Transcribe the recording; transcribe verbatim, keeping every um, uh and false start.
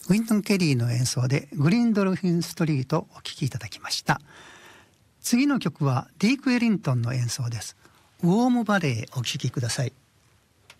ウィントン・ケリーの演奏でグリーンドルフィン・ストリートをお聴きいただきました。次の曲はディーク・エリントンの演奏です。ウォーム・バレーお聴きください。